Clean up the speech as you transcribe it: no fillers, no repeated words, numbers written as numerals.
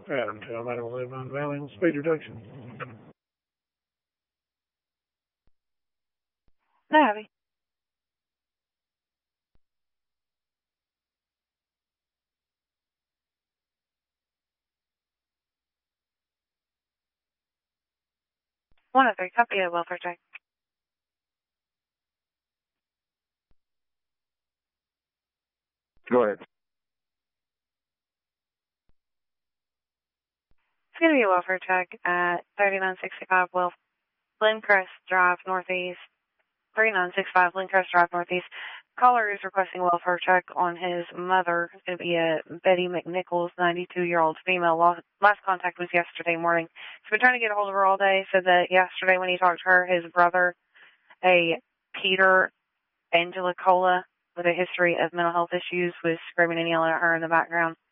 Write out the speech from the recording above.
Adam Tail, 911 Valley on speed reduction. No, Abby. One of three, copy a welfare check. Go ahead. It's going to be a welfare check at 3965 Lindcrest Drive Northeast. 3965 Lindcrest Drive Northeast. Caller is requesting a welfare check on his mother. It's going to be a Betty McNichols, 92-year-old female. Last contact was yesterday morning. He's been trying to get a hold of her all day. Said that yesterday when he talked to her, his brother, a Peter Angelicola with a history of mental health issues, was screaming and yelling at her in the background.